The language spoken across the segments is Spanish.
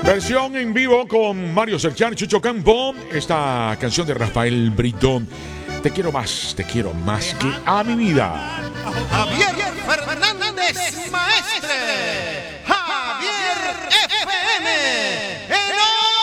Versión en vivo con Mario Serchán y Chucho Campo. Esta canción de Rafael Brito. Te quiero más que a mi vida. Javier Fernández, maestre. Javier FM. En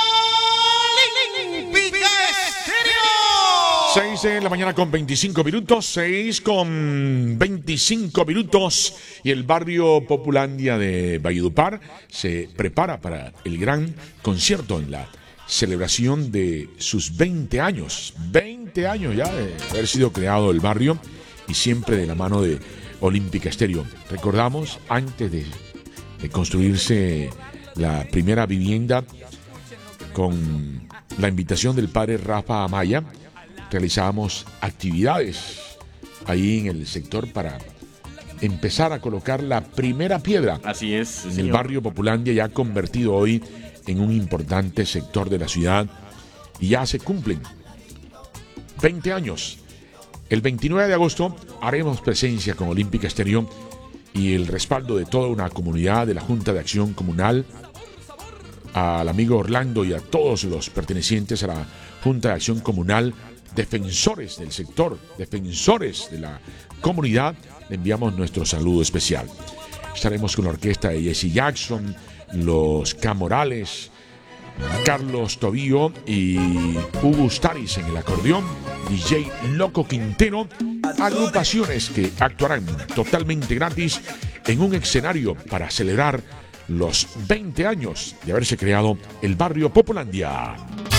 Olímpica Estéreo. 6 de la mañana con 25 minutos. 6 con 25 minutos. Y el barrio Populandia de Valledupar se prepara para el gran concierto en la celebración de sus 20 años. 20 años ya de haber sido creado el barrio y siempre de la mano de Olímpica Estéreo. Recordamos, antes de construirse la primera vivienda, con la invitación del padre Rafa Amaya, realizábamos actividades ahí en el sector para empezar a colocar la primera piedra. Así es, en señor. el barrio Populandia, ya convertido hoy en un importante sector de la ciudad, y ya se cumplen 20 años. El 29 de agosto haremos presencia con Olímpica Estéreo y el respaldo de toda una comunidad de la Junta de Acción Comunal, al amigo Orlando y a todos los pertenecientes a la Junta de Acción Comunal, defensores del sector, defensores de la comunidad, le enviamos nuestro saludo especial. Estaremos con la orquesta de Jesse Jackson, los Camorales, Carlos Tobío y Hugo Ustaris en el acordeón, DJ Loco Quintero, agrupaciones que actuarán totalmente gratis en un escenario para celebrar los 20 años de haberse creado el barrio Populandia.